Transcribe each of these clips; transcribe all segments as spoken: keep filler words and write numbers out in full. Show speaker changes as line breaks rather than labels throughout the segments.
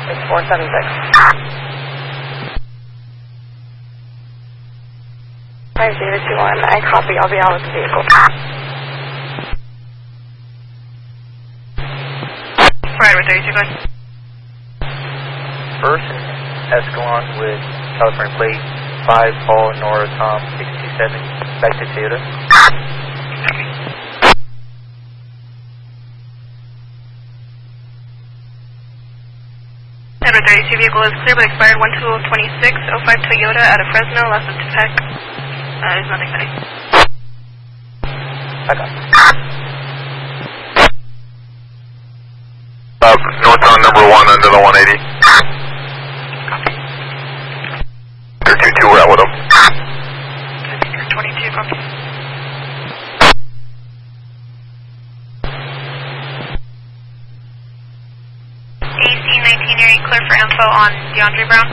six four seven six. Hi, David two one. I copy. I'll be out with the vehicle.
Right, with thirty-two, go ahead.
First and Escalon with California plate five Paul Nora Tom six two seven. Back to Toyota.
Edward thirty-two vehicle is clear but expired one two twenty-six oh five Toyota out of Fresno, last of Tepec. Uh, there's nothing pending.
I got it.
Uh, northbound number one under the one eighty.
Copy.
They're two two, we're out with them.
twenty-two, copy. A C nineteen, are you clear for info on DeAndre Brown?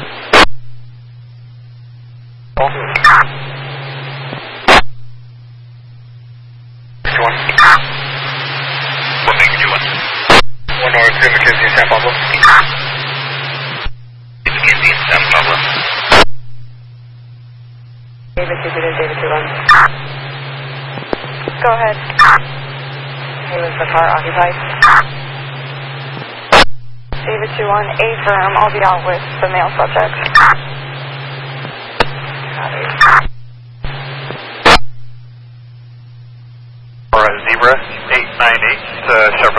Oh.
One. One thing you want. One or two McKenzie and San Pablo. McKenzie and San Pablo.
David two two, David two one. Go ahead. Hey, was the car occupied? David two one, A firm. I'll be out with the male subject. Copy.
Or a Zebra eight nine eight, uh, Chevrolet.